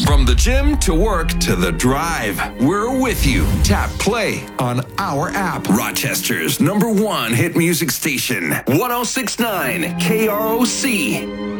From the gym to work to the drive, we're with you. Tap play on our app. Rochester's #1 hit music station, 1069 KROC.